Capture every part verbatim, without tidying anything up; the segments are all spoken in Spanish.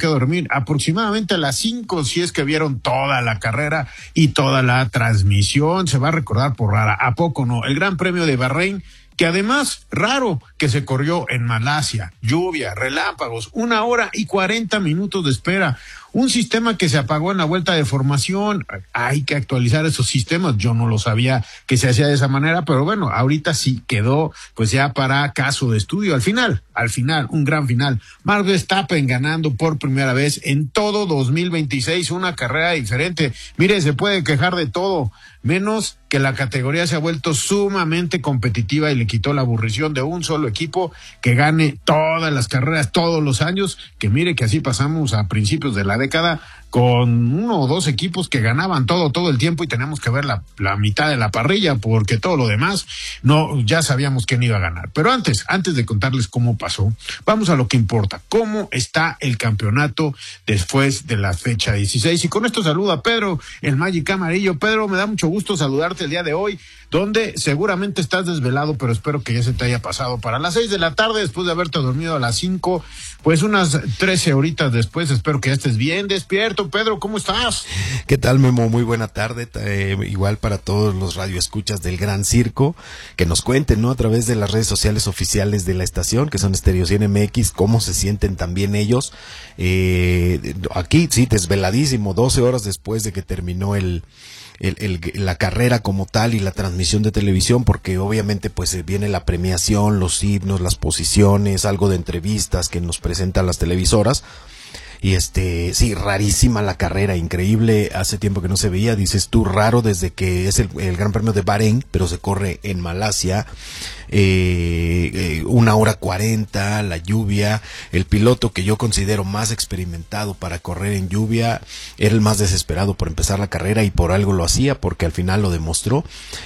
que dormir aproximadamente a las cinco, si es que vieron toda la carrera y toda la transmisión. Se va a recordar por rara, ¿a poco no? El Gran Premio de Bahrein, que además, raro, que se corrió en Malasia, lluvia, relámpagos, una hora y cuarenta minutos de espera. Un sistema que se apagó en la vuelta de formación. Hay que actualizar esos sistemas. Yo no lo sabía que se hacía de esa manera, pero bueno, ahorita sí quedó pues ya para caso de estudio. Al final, al final, un gran final. Max Verstappen ganando por primera vez en todo dos mil veintiséis, una carrera diferente. Mire, se puede quejar de todo, menos que la categoría se ha vuelto sumamente competitiva y le quitó la aburrición de un solo equipo que gane todas las carreras todos los años, que mire que así pasamos a principios de la década con uno o dos equipos que ganaban todo, todo el tiempo, y tenemos que ver la, la mitad de la parrilla, porque todo lo demás, no, ya sabíamos quién iba a ganar. Pero antes, antes de contarles cómo pasó, vamos a lo que importa, cómo está el campeonato después de la fecha dieciséis. Y con esto saluda a Pedro, el Magic Amarillo. Pedro, me da mucho gusto saludarte el día de hoy, donde seguramente estás desvelado, pero espero que ya se te haya pasado para las seis de la tarde, después de haberte dormido a las cinco, pues unas trece horitas después. Espero que ya estés bien despierto. Pedro, ¿cómo estás? ¿Qué tal, Memo? Muy buena tarde, eh, igual para todos los radioescuchas del Gran Circo, que nos cuenten, ¿no?, a través de las redes sociales oficiales de la estación, que son Stereo cien M X, cómo se sienten también ellos. Eh, aquí, sí, desveladísimo, doce horas después de que terminó el... El, el, la carrera como tal y la transmisión de televisión, porque obviamente pues viene la premiación, los himnos, las posiciones, algo de entrevistas que nos presentan las televisoras. Y este, sí, rarísima la carrera, increíble, hace tiempo que no se veía, dices tú, raro desde que es el, el Gran Premio de Bahrein, pero se corre en Malasia, eh, eh, una hora cuarenta, la lluvia, el piloto que yo considero más experimentado para correr en lluvia, era el más desesperado por empezar la carrera y por algo lo hacía, porque al final lo demostró.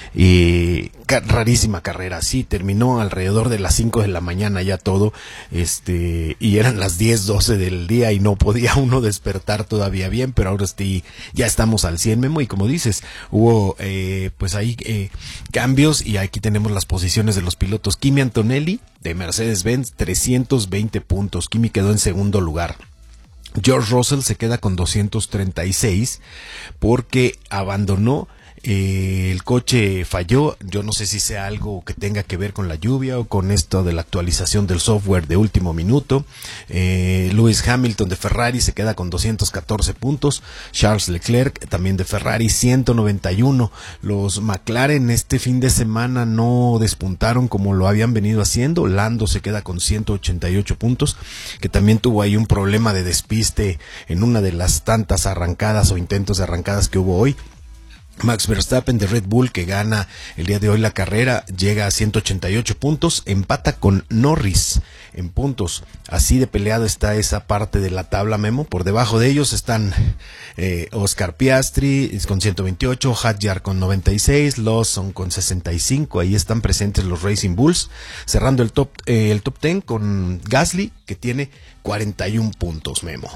Y ca- rarísima carrera, sí, terminó alrededor de las cinco de la mañana ya todo, este, y eran las diez, doce del día y no podía uno despertar todavía bien, pero ahora sí, ya estamos al cien, Memo, y como dices, hubo eh, pues ahí eh, cambios, y aquí tenemos las posiciones de los pilotos. Kimi Antonelli de Mercedes-Benz, trescientos veinte puntos, Kimi quedó en segundo lugar. George Russell se queda con doscientos treinta y seis porque abandonó. Eh, el coche falló, yo no sé si sea algo que tenga que ver con la lluvia o con esto de la actualización del software de último minuto. eh, Lewis Hamilton de Ferrari se queda con doscientos catorce puntos, Charles Leclerc también de Ferrari ciento noventa y uno. Los McLaren este fin de semana no despuntaron como lo habían venido haciendo. Lando se queda con ciento ochenta y ocho puntos, que también tuvo ahí un problema de despiste en una de las tantas arrancadas o intentos de arrancadas que hubo hoy. Max Verstappen de Red Bull, que gana el día de hoy la carrera, llega a ciento ochenta y ocho puntos, empata con Norris en puntos. Así de peleado está esa parte de la tabla, Memo. Por debajo de ellos están eh, Oscar Piastri con ciento veintiocho, Hadjar con noventa y seis, Lawson con sesenta y cinco. Ahí están presentes los Racing Bulls, cerrando el top eh, el top diez con Gasly, que tiene cuarenta y uno puntos, Memo.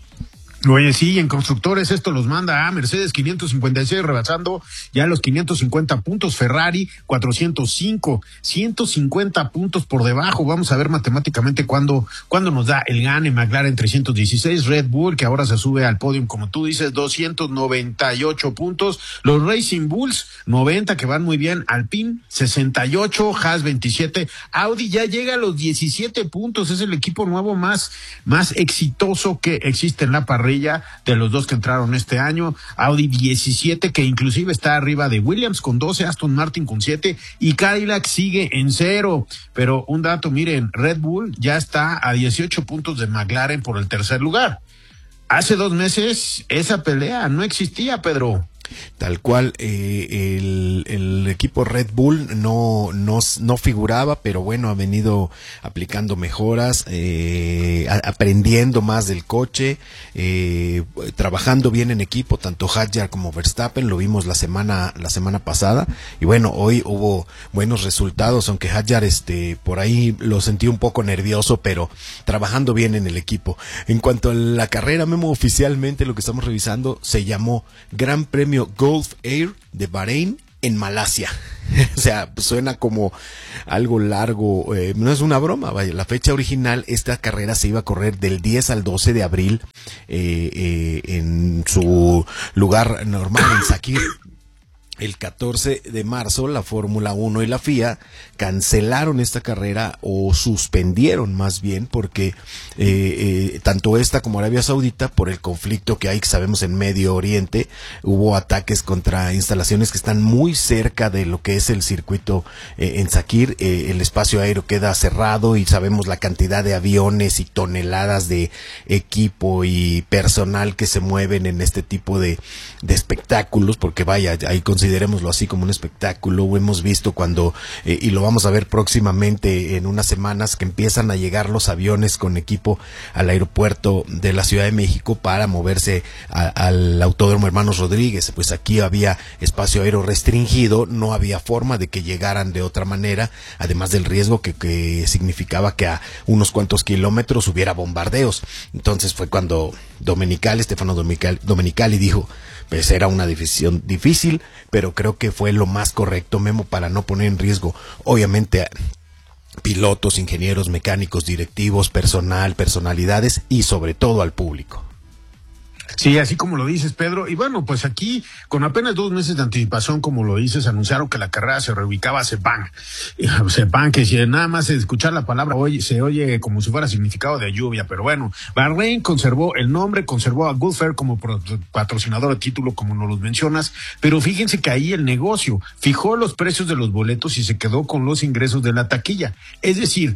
Oye, sí, en constructores esto los manda a Mercedes quinientos cincuenta y seis, rebasando ya los quinientos cincuenta puntos, Ferrari cuatrocientos cinco, ciento cincuenta puntos por debajo. Vamos a ver matemáticamente cuándo, cuándo nos da el gane. McLaren trescientos dieciséis, Red Bull, que ahora se sube al podio, como tú dices, doscientos noventa y ocho puntos, los Racing Bulls noventa, que van muy bien, Alpine sesenta y ocho, Haas veintisiete, Audi ya llega a los diecisiete puntos, es el equipo nuevo más, más exitoso que existe en la parrilla de los dos que entraron este año. Audi diecisiete, que inclusive está arriba de Williams con doce, Aston Martin con siete, y Cadillac sigue en cero. Pero un dato, miren, Red Bull ya está a dieciocho puntos de McLaren por el tercer lugar. Hace dos meses esa pelea no existía, Pedro. Tal cual, eh, el, el equipo Red Bull no, no, no figuraba, pero bueno, ha venido aplicando mejoras, eh, a, aprendiendo más del coche, eh, trabajando bien en equipo, tanto Hadjar como Verstappen, lo vimos la semana, la semana pasada, y bueno, hoy hubo buenos resultados, aunque Hadjar este, por ahí lo sentí un poco nervioso, pero trabajando bien en el equipo. En cuanto a la carrera, Memo, oficialmente lo que estamos revisando se llamó Gran Premio Gulf Air de Bahrein, en Malasia. O sea, suena como algo largo, eh, no es una broma, vaya. La fecha original, esta carrera se iba a correr del diez al doce de abril eh, eh, en su lugar normal, en Sakir. El catorce de marzo la Fórmula uno y la F I A cancelaron esta carrera, o suspendieron más bien, porque eh, eh, tanto esta como Arabia Saudita, por el conflicto que hay, que sabemos, en Medio Oriente, hubo ataques contra instalaciones que están muy cerca de lo que es el circuito eh, en Sakir. Eh, el espacio aéreo queda cerrado y sabemos la cantidad de aviones y toneladas de equipo y personal que se mueven en este tipo de, de espectáculos, porque vaya, hay consideraciones, considerémoslo así, como un espectáculo. Hemos visto cuando, eh, y lo vamos a ver próximamente en unas semanas, que empiezan a llegar los aviones con equipo al aeropuerto de la Ciudad de México para moverse a, al Autódromo Hermanos Rodríguez. Pues aquí había espacio aéreo restringido, no había forma de que llegaran de otra manera, además del riesgo que, que significaba que a unos cuantos kilómetros hubiera bombardeos. Entonces fue cuando Domenicali, Stefano Domenicali, Domenicali dijo, pues era una decisión difícil, pero creo que fue lo más correcto, Memo, para no poner en riesgo, obviamente, a pilotos, ingenieros, mecánicos, directivos, personal, personalidades y sobre todo al público. Sí, así como lo dices, Pedro. Y bueno, pues aquí, con apenas dos meses de anticipación, como lo dices, anunciaron que la carrera se reubicaba a Sepang. Sepang, que si nada más escuchar la palabra hoy se oye como si fuera significado de lluvia. Pero bueno, Bahrein conservó el nombre, conservó a Gulfer como patrocinador de título, como nos los mencionas. Pero fíjense que ahí el negocio fijó los precios de los boletos y se quedó con los ingresos de la taquilla. Es decir,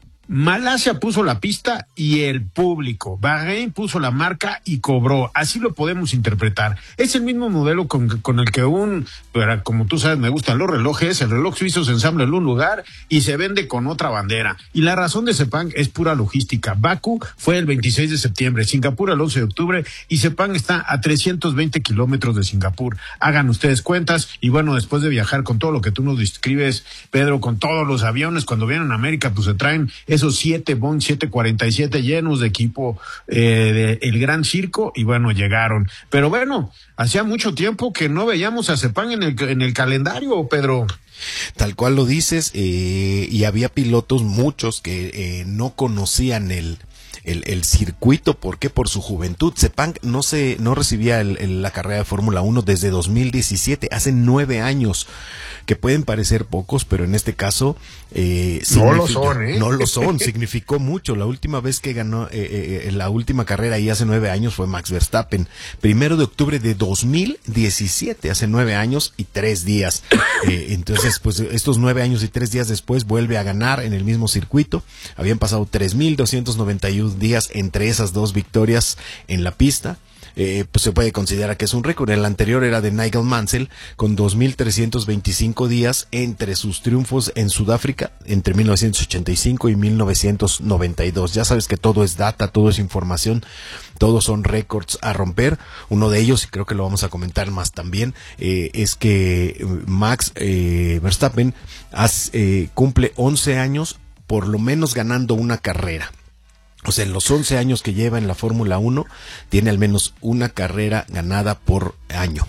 Malasia puso la pista y el público. Bahrein puso la marca y cobró. Así lo podemos interpretar. Es el mismo modelo con, con el que un, pero como tú sabes, me gustan los relojes. El reloj suizo se ensambla en un lugar y se vende con otra bandera. Y la razón de Sepang es pura logística. Bakú fue el veintiséis de septiembre, Singapur el once de octubre y Sepang está a trescientos veinte kilómetros de Singapur. Hagan ustedes cuentas y bueno, después de viajar con todo lo que tú nos describes, Pedro, con todos los aviones, cuando vienen a América, pues se traen esos siete Boeing siete cuarenta y siete llenos de equipo eh, de el Gran Circo, y bueno, llegaron. Pero bueno, hacía mucho tiempo que no veíamos a Sepang en el, en el calendario, Pedro. Tal cual lo dices, eh, y había pilotos, muchos, que eh, no conocían el El, el circuito. ¿Por qué? Por su juventud. Sepang no se no recibía el, el, la carrera de Fórmula uno desde dos mil diecisiete, hace nueve años, que pueden parecer pocos, pero en este caso eh, no lo son, ¿eh? No lo son, significó mucho. La última vez que ganó eh, eh, la última carrera ahí hace nueve años fue Max Verstappen, primero de octubre de dos mil diecisiete, hace nueve años y tres días. Eh, entonces, pues estos nueve años y tres días después vuelve a ganar en el mismo circuito. Habían pasado tres mil doscientos noventa y uno días entre esas dos victorias en la pista. Eh, pues se puede considerar que es un récord. El anterior era de Nigel Mansell, con dos mil trescientos veinticinco días entre sus triunfos en Sudáfrica entre mil novecientos ochenta y cinco y mil novecientos noventa y dos. Ya sabes que todo es data, todo es información, todos son récords a romper. Uno de ellos, y creo que lo vamos a comentar más también, eh, es que Max eh, Verstappen has, eh, cumple once años por lo menos ganando una carrera. O sea, en los once años que lleva en la Fórmula uno, tiene al menos una carrera ganada por año.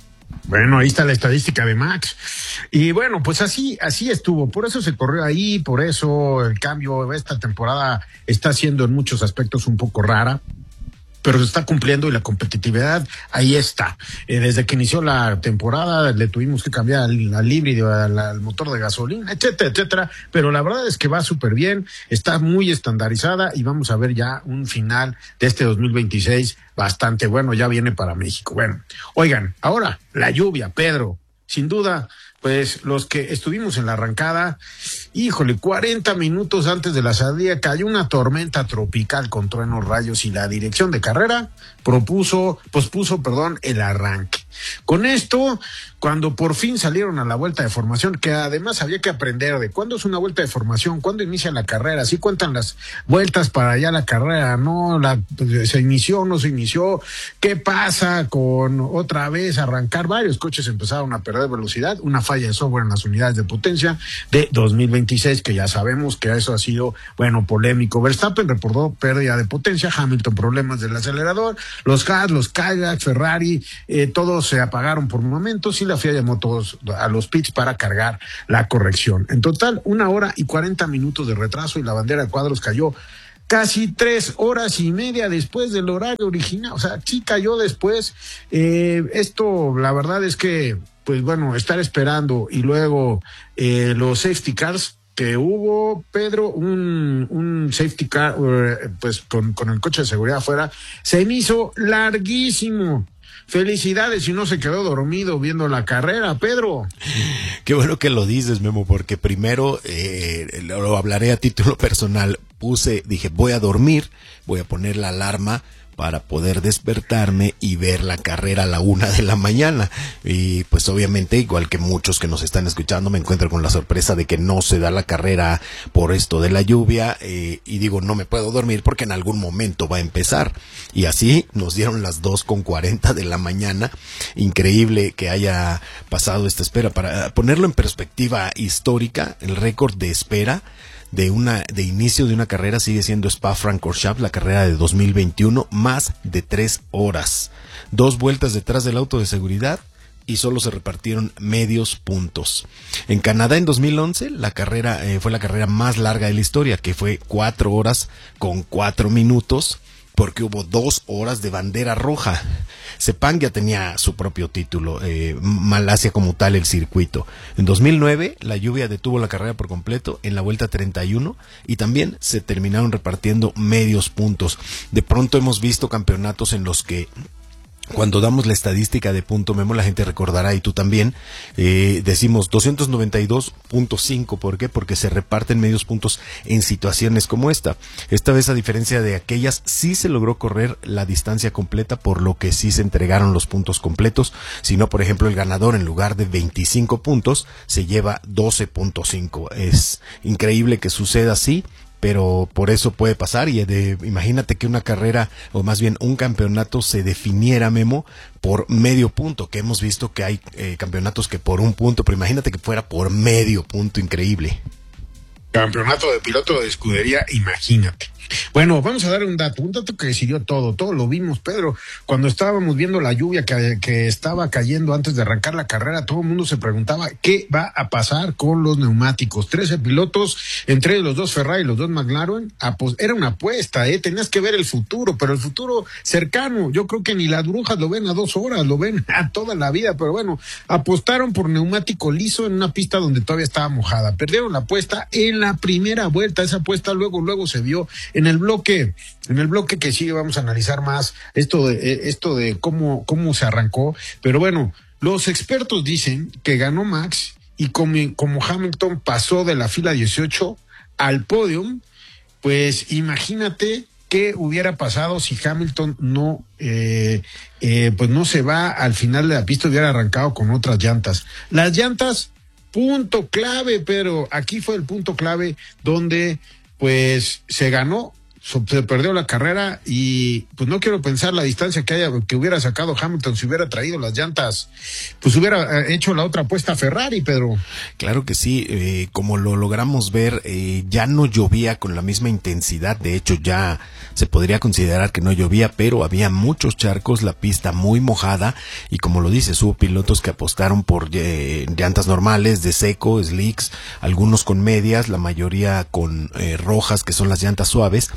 Bueno, ahí está la estadística de Max. Y bueno, pues así, así estuvo. Por eso se corrió ahí, por eso el cambio. Esta temporada está siendo en muchos aspectos un poco rara, pero se está cumpliendo y la competitividad ahí está. Eh, desde que inició la temporada le tuvimos que cambiar al, al híbrido, al, al motor de gasolina, etcétera, etcétera, pero la verdad es que va súper bien, está muy estandarizada y vamos a ver ya un final de este dos mil veintiséis bastante bueno, ya viene para México. Bueno, oigan, ahora la lluvia, Pedro, sin duda, pues los que estuvimos en la arrancada, híjole, cuarenta minutos antes de la salida cayó una tormenta tropical con truenos, rayos, y la dirección de carrera propuso, pospuso, perdón, el arranque. Con esto, cuando por fin salieron a la vuelta de formación, que además había que aprender de cuándo es una vuelta de formación, cuándo inicia la carrera, así cuentan las vueltas para allá la carrera, no, la, se inició, no se inició, qué pasa con otra vez arrancar. Varios coches empezaron a perder velocidad, una falla de software en las unidades de potencia de dos mil veintiséis, que ya sabemos que eso ha sido, bueno, polémico. Verstappen reportó pérdida de potencia, Hamilton problemas del acelerador, los Haas, los Cadillac, Ferrari, eh, todos se apagaron por momentos y la F I A llamó todos a los pits para cargar la corrección. En total, una hora y cuarenta minutos de retraso y la bandera de cuadros cayó casi tres horas y media después del horario original. O sea, sí cayó después. Eh, esto, la verdad es que, pues bueno, estar esperando y luego eh, los safety cars que hubo, Pedro, un, un safety car, pues con, con el coche de seguridad afuera, se me hizo larguísimo. Felicidades, y no se quedó dormido viendo la carrera, Pedro. Qué bueno que lo dices, Memo, porque primero, eh, lo hablaré a título personal, puse, dije, voy a dormir, voy a poner la alarma para poder despertarme y ver la carrera a la una de la mañana. Y pues obviamente, igual que muchos que nos están escuchando, me encuentro con la sorpresa de que no se da la carrera por esto de la lluvia, eh, y digo, no me puedo dormir porque en algún momento va a empezar. Y así nos dieron las dos con cuarenta de la mañana. Increíble que haya pasado esta espera. Para ponerlo en perspectiva histórica, el récord de espera de una de inicio de una carrera sigue siendo Spa-Francorchamps, la carrera de dos mil veintiuno, más de tres horas, dos vueltas detrás del auto de seguridad y solo se repartieron medios puntos. En Canadá en dos mil once la carrera eh, fue la carrera más larga de la historia, que fue cuatro horas con cuatro minutos, porque hubo dos horas de bandera roja. Sepang ya tenía su propio título, eh, Malasia como tal el circuito. En dos mil nueve la lluvia detuvo la carrera por completo en la vuelta treinta y uno y también se terminaron repartiendo medios puntos. De pronto hemos visto campeonatos en los que, cuando damos la estadística de punto, Memo, la gente recordará, y tú también, eh, decimos doscientos noventa y dos punto cinco. ¿Por qué? Porque se reparten medios puntos en situaciones como esta. Esta vez, a diferencia de aquellas, sí se logró correr la distancia completa, por lo que sí se entregaron los puntos completos. Si no, por ejemplo, el ganador, en lugar de veinticinco puntos, se lleva doce punto cinco. Es increíble que suceda así, pero por eso puede pasar. Y de, imagínate que una carrera, o más bien un campeonato, se definiera, Memo, por medio punto, que hemos visto que hay eh, campeonatos que por un punto, pero imagínate que fuera por medio punto. Increíble. Campeonato de piloto de escudería, imagínate. Bueno, vamos a dar un dato, un dato que decidió todo, todo lo vimos, Pedro. Cuando estábamos viendo la lluvia que, que estaba cayendo antes de arrancar la carrera, todo el mundo se preguntaba qué va a pasar con los neumáticos. trece pilotos, entre los dos Ferrari y los dos McLaren, era una apuesta, ¿eh? Tenías que ver el futuro, pero el futuro cercano. Yo creo que ni las brujas lo ven a dos horas, lo ven a toda la vida, pero bueno, apostaron por neumático liso en una pista donde todavía estaba mojada. Perdieron la apuesta en la primera vuelta, esa apuesta luego, luego se vio en el bloque, en el bloque que sigue. Vamos a analizar más esto de, esto de cómo, cómo se arrancó, pero bueno, los expertos dicen que ganó Max, y como, como Hamilton pasó de la fila dieciocho al podium, pues imagínate qué hubiera pasado si Hamilton no, eh, eh, pues no se va al final de la pista, hubiera arrancado con otras llantas. Las llantas, punto clave, pero aquí fue el punto clave donde pues se ganó, se perdió la carrera, y pues no quiero pensar la distancia que haya, que hubiera sacado Hamilton si hubiera traído las llantas, pues hubiera hecho la otra apuesta a Ferrari, Pedro. Claro que sí, eh, como lo logramos ver, eh, ya no llovía con la misma intensidad. De hecho, ya se podría considerar que no llovía, pero había muchos charcos, la pista muy mojada, y como lo dices, hubo pilotos que apostaron por eh, llantas normales, de seco, slicks, algunos con medias, la mayoría con eh, rojas, que son las llantas suaves.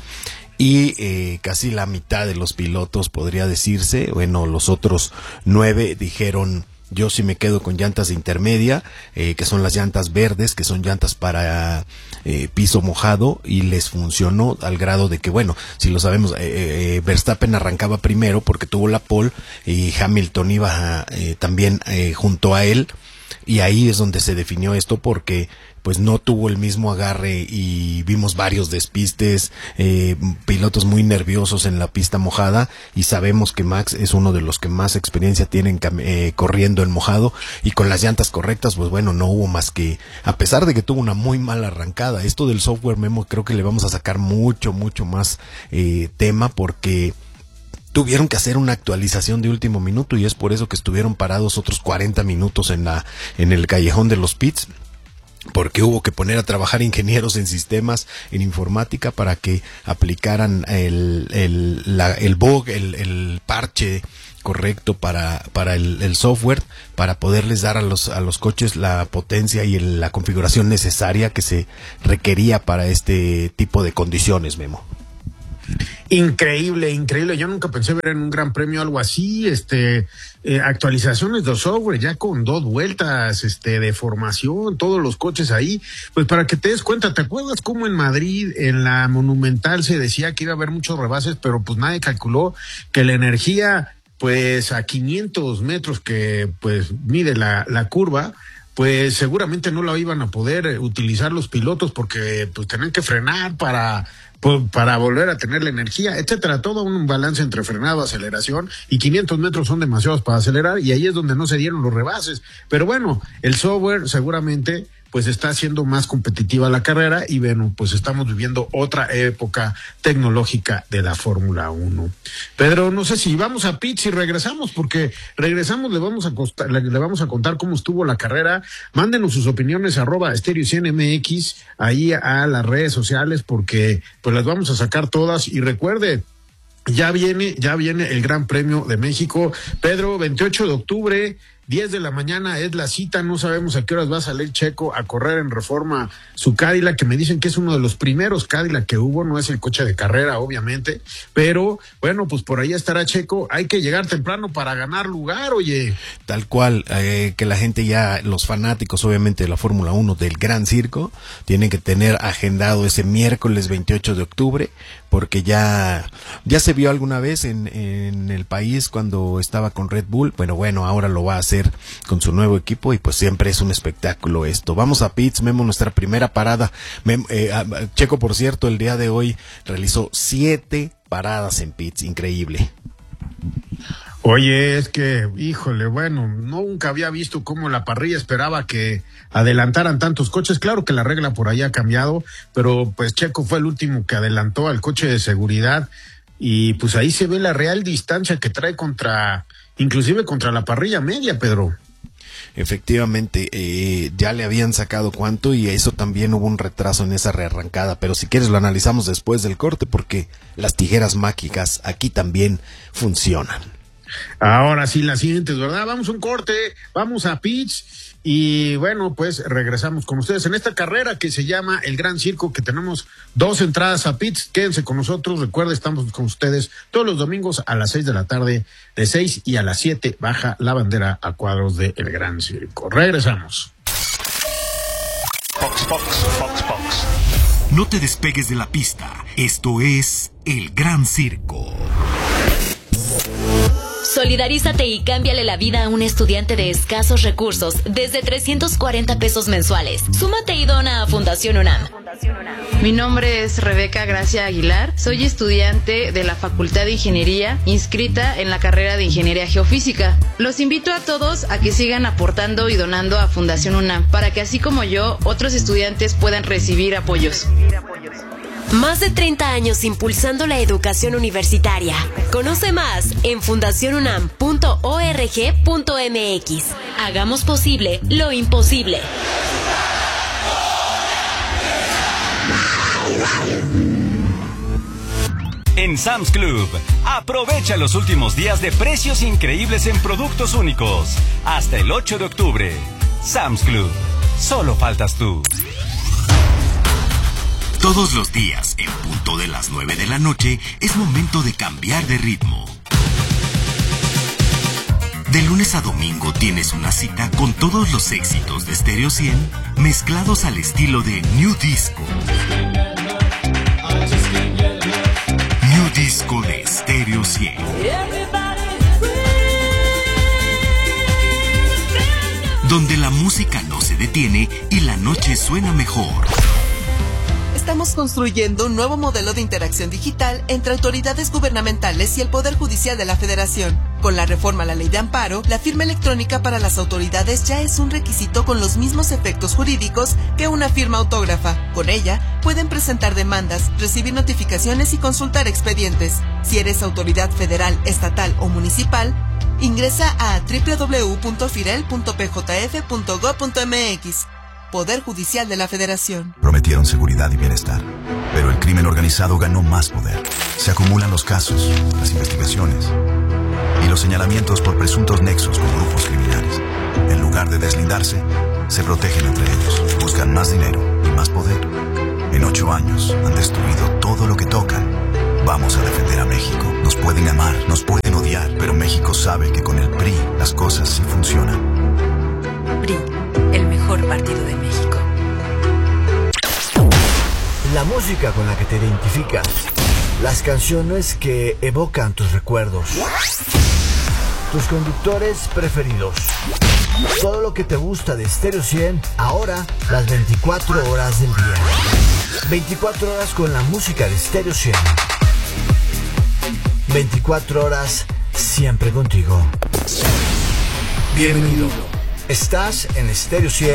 Y eh, casi la mitad de los pilotos, podría decirse, bueno, los otros nueve dijeron, yo sí me quedo con llantas de intermedia, eh, que son las llantas verdes, que son llantas para eh, piso mojado, y les funcionó al grado de que, bueno, si lo sabemos, eh, eh, Verstappen arrancaba primero porque tuvo la pole, y Hamilton iba eh, también eh, junto a él, y ahí es donde se definió esto, porque pues no tuvo el mismo agarre y vimos varios despistes, eh, pilotos muy nerviosos en la pista mojada, y sabemos que Max es uno de los que más experiencia tienen eh, corriendo en mojado, y con las llantas correctas, pues bueno, no hubo más que, a pesar de que tuvo una muy mala arrancada. Esto del software, Memo, creo que le vamos a sacar mucho, mucho más eh, tema, porque tuvieron que hacer una actualización de último minuto, y es por eso que estuvieron parados otros cuarenta minutos en la en el callejón de los pits. porque hubo que poner a trabajar ingenieros en sistemas, en informática, para que aplicaran el, el, la, el bug, el, el parche correcto para, para el, el software, para poderles dar a los, a los coches la potencia y el, la configuración necesaria que se requería para este tipo de condiciones, Memo. Increíble, increíble. Yo nunca pensé ver en un gran premio algo así, este, eh, actualizaciones de software ya con dos vueltas, este, de formación, todos los coches ahí. Pues para que te des cuenta, ¿te acuerdas cómo en Madrid, en la Monumental, se decía que iba a haber muchos rebases, pero pues nadie calculó que la energía, pues a quinientos metros que pues mide la, la curva, pues seguramente no la iban a poder utilizar los pilotos porque pues tenían que frenar para para volver a tener la energía, etcétera, todo un balance entre frenado, aceleración, y quinientos metros son demasiados para acelerar, y ahí es donde no se dieron los rebases. Pero bueno, el software seguramente pues está haciendo más competitiva la carrera, y bueno, pues estamos viviendo otra época tecnológica de la Fórmula uno. Pedro, no sé si vamos a pits y regresamos, porque regresamos, le vamos a costar, le, le vamos a contar cómo estuvo la carrera. Mándenos sus opiniones, arroba Stereo cien M X, ahí a las redes sociales, porque pues las vamos a sacar todas. Y recuerde, ya viene, ya viene el Gran Premio de México, Pedro, veintiocho de octubre, diez de la mañana es la cita, no sabemos a qué horas va a salir Checo a correr en Reforma su Cadillac, que me dicen que es uno de los primeros Cadillac que hubo, no es el coche de carrera, obviamente, pero bueno, pues por ahí estará Checo, hay que llegar temprano para ganar lugar, oye. Tal cual, eh, que la gente ya, los fanáticos obviamente de la Fórmula uno del Gran Circo, tienen que tener agendado ese miércoles veintiocho de octubre, porque ya, ya se vio alguna vez en, en el país cuando estaba con Red Bull, bueno, bueno, ahora lo va a hacer con su nuevo equipo, y pues siempre es un espectáculo esto. Vamos a pits, Memo, nuestra primera parada. Mem, eh, Checo, por cierto, el día de hoy realizó siete paradas en pits, increíble. Oye, es que, híjole, bueno, nunca había visto cómo la parrilla esperaba que adelantaran tantos coches. Claro que la regla por ahí ha cambiado, pero pues Checo fue el último que adelantó al coche de seguridad, y pues ahí se ve la real distancia que trae contra, inclusive contra la parrilla media, Pedro. Efectivamente, eh, ya le habían sacado cuánto, y eso también hubo un retraso en esa rearrancada, pero si quieres lo analizamos después del corte, porque las tijeras mágicas aquí también funcionan. Ahora sí, las siguientes, ¿verdad? Vamos a un corte, vamos a pits, y bueno, pues regresamos con ustedes en esta carrera que se llama el Gran Circo, que tenemos dos entradas a pits. Quédense con nosotros, recuerden, estamos con ustedes todos los domingos a las seis de la tarde, de seis y a las siete baja la bandera a cuadros de el Gran Circo. Regresamos. Fox, Fox, Fox, Fox. No te despegues de la pista, esto es el Gran Circo. Solidarízate y cámbiale la vida a un estudiante de escasos recursos desde trescientos cuarenta pesos mensuales. Súmate y dona a Fundación UNAM. Mi nombre es Rebeca Gracia Aguilar. Soy estudiante de la Facultad de Ingeniería, inscrita en la carrera de Ingeniería Geofísica. Los invito a todos a que sigan aportando y donando a Fundación UNAM, para que así como yo, otros estudiantes puedan recibir apoyos. Más de treinta años impulsando la educación universitaria. Conoce más en fundación unam punto org punto mx. Hagamos posible lo imposible. En Sam's Club, aprovecha los últimos días de precios increíbles en productos únicos. Hasta el ocho de octubre. Sam's Club, solo faltas tú. Todos los días, en punto de las nueve de la noche, es momento de cambiar de ritmo. De lunes a domingo tienes una cita con todos los éxitos de Stereo cien, mezclados al estilo de New Disco. New Disco de Stereo cien. Donde la música no se detiene y la noche suena mejor. Estamos construyendo un nuevo modelo de interacción digital entre autoridades gubernamentales y el Poder Judicial de la Federación. Con la reforma a la Ley de Amparo, la firma electrónica para las autoridades ya es un requisito con los mismos efectos jurídicos que una firma autógrafa. Con ella, pueden presentar demandas, recibir notificaciones y consultar expedientes. Si eres autoridad federal, estatal o municipal, ingresa a doble u doble u doble u punto firel punto p j f punto gob punto m x. Poder Judicial de la Federación. Prometieron seguridad y bienestar, pero el crimen organizado ganó más poder. Se acumulan los casos, las investigaciones y los señalamientos por presuntos nexos con grupos criminales. En lugar de deslindarse, se protegen entre ellos, buscan más dinero y más poder. En ocho años han destruido todo lo que tocan. Vamos a defender a México. Nos pueden amar, nos pueden odiar, pero México sabe que con el P R I las cosas sí funcionan. P R I, el mejor partido de México. La música con la que te identificas. Las canciones que evocan tus recuerdos. Tus conductores preferidos. Todo lo que te gusta de Stereo cien, ahora las veinticuatro horas del día. veinticuatro horas con la música de Stereo cien. veinticuatro horas siempre contigo. Bienvenido. Estás en Stereo cien.